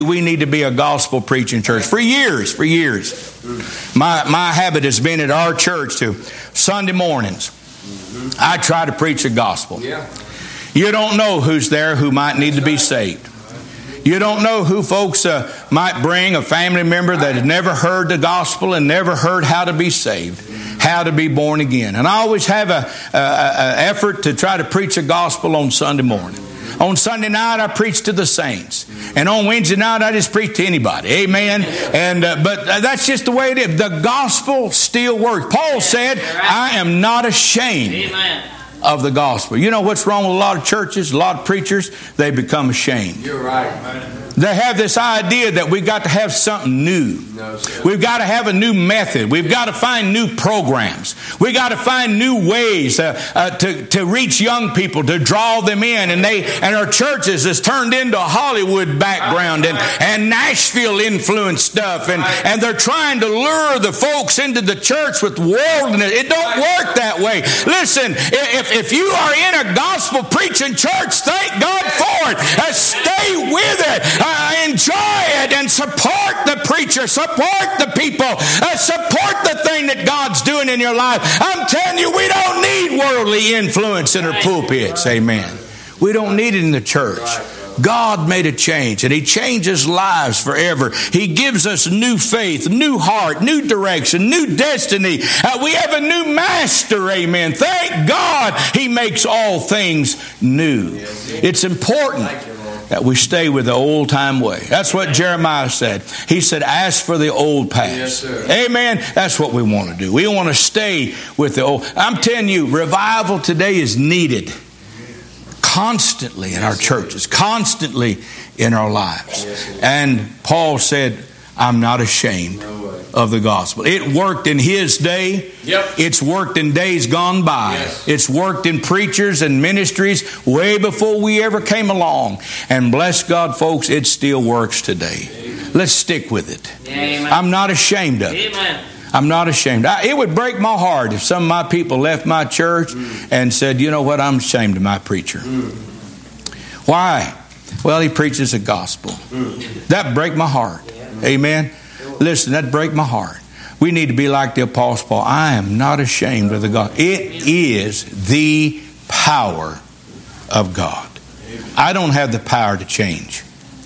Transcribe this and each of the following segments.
We need to be a gospel preaching church. For years. My habit has been at our church to Sunday mornings, I try to preach the gospel. You don't know who's there who might need to be saved. You don't know who folks might bring, a family member that had never heard the gospel and never heard how to be saved, how to be born again. And I always have an effort to try to preach the gospel on Sunday morning. On Sunday night, I preach to the saints. And on Wednesday night, I just preach to anybody. Amen. But that's just the way it is. The gospel still works. Paul said, I am not ashamed of the gospel. You know what's wrong with a lot of churches, a lot of preachers? They become ashamed. You're right, man. They have this idea that we've got to have something new. We've got to have a new method. We've got to find new programs. We've got to find new ways to reach young people, to draw them in. And our churches has turned into a Hollywood background and Nashville influenced stuff. And they're trying to lure the folks into the church with worldliness. It don't work that way. Listen, if you are in a gospel preaching church, thank God for it. Stay with it. Enjoy it and support the preacher, support the people, support the thing that God's doing in your life. I'm telling you, we don't need worldly influence in our pulpits. Amen. We don't need it in the church. God made a change, and He changes lives forever. He gives us new faith, new heart, new direction, new destiny. We have a new master, amen. Thank God He makes all things new. It's important that we stay with the old-time way. That's what Jeremiah said. He said, ask for the old past. Amen. That's what we want to do. We want to stay with the old. I'm telling you, revival today is needed constantly in our churches, constantly in our lives. And Paul said, I'm not ashamed of the gospel. It worked in his day. It's worked in days gone by. It's worked in preachers and ministries way before we ever came along. And bless God, folks, it still works today. Let's stick with it. I'm not ashamed of it. I'm not ashamed. It would break my heart if some of my people left my church and said, you know what, I'm ashamed of my preacher. Why? Well, he preaches the gospel. That'd break my heart. Amen. Listen, that'd break my heart. We need to be like the Apostle Paul. I am not ashamed of the gospel. It is the power of God. I don't have the power to change.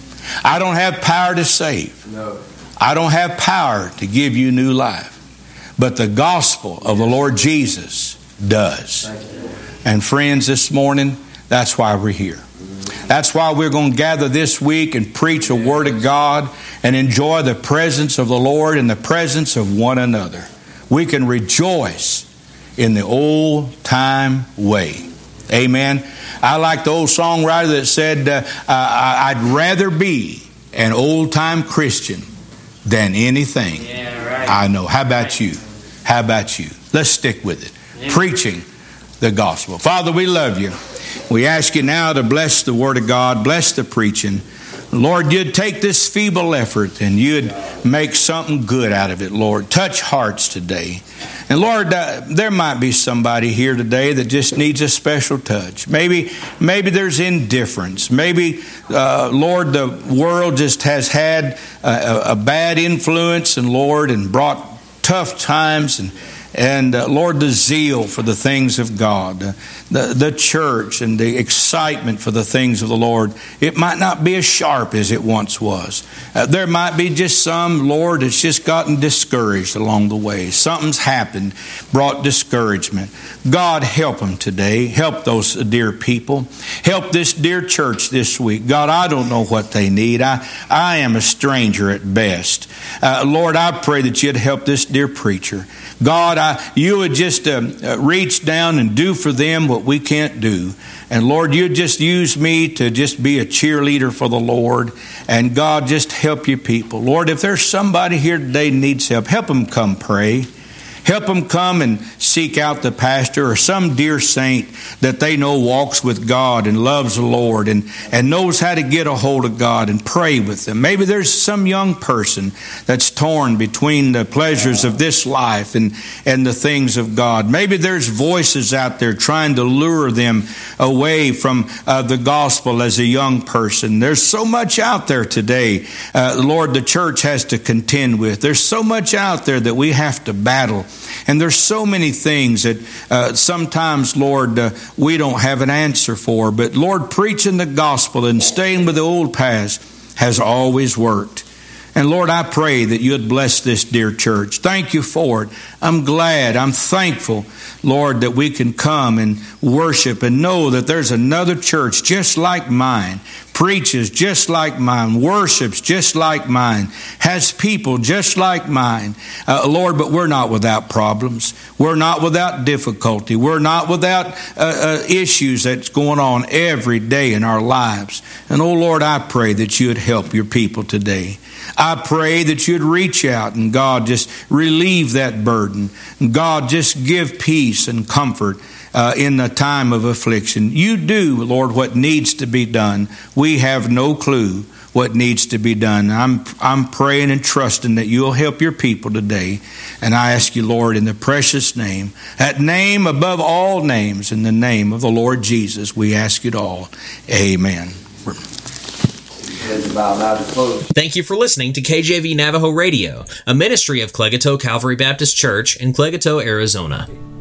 I don't have power to save. I don't have power to give you new life. But the gospel of the Lord Jesus does. And friends, this morning, that's why we're here. That's why we're going to gather this week and preach the Word of God and enjoy the presence of the Lord and the presence of one another. We can rejoice in the old-time way. Amen. I like the old songwriter that said, I'd rather be an old-time Christian than anything I know. How about you? How about you? Let's stick with it. Preaching the gospel. Father, we love you. We ask you now to bless the Word of God, bless the preaching. Lord, you'd take this feeble effort and you'd make something good out of it, Lord. Touch hearts today. And Lord, there might be somebody here today that just needs a special touch. Maybe there's indifference. Maybe, Lord, the world just has had a bad influence, and Lord, and brought tough times, and Lord, the zeal for the things of God, the church and the excitement for the things of the Lord, it might not be as sharp as it once was. There might be just some, Lord, that's just gotten discouraged along the way. Something's happened, brought discouragement. God, help them today. Help those dear people. Help this dear church this week. God, I don't know what they need. I am a stranger at best. Lord, I pray that you'd help this dear preacher. God, you would just reach down and do for them what we can't do. And Lord, you'd just use me to just be a cheerleader for the Lord. And God, just help your people. Lord, if there's somebody here today that needs help them come pray. Help them come and seek out the pastor or some dear saint that they know walks with God and loves the Lord and knows how to get a hold of God and pray with them. Maybe there's some young person that's torn between the pleasures of this life and the things of God. Maybe there's voices out there trying to lure them away from the gospel as a young person. There's so much out there today, Lord, the church has to contend with. There's so much out there that we have to battle. And there's so many things that sometimes, Lord, we don't have an answer for. But Lord, preaching the gospel and staying with the old paths has always worked. And Lord, I pray that you'd bless this dear church. Thank you for it. I'm glad, I'm thankful, Lord, that we can come and worship and know that there's another church just like mine, preaches just like mine, worships just like mine, has people just like mine. Lord, but we're not without problems. We're not without difficulty. We're not without issues that's going on every day in our lives. And oh Lord, I pray that you'd help your people today. I pray that you'd reach out and God just relieve that burden. God just give peace and comfort in the time of affliction. You do, Lord, what needs to be done. We have no clue what needs to be done. I'm praying and trusting that you'll help your people today. And I ask you, Lord, in the precious name, that name above all names, in the name of the Lord Jesus, we ask it all. Amen. Thank you for listening to KJV Navajo Radio, a ministry of Clegato Calvary Baptist Church in Clegato, Arizona.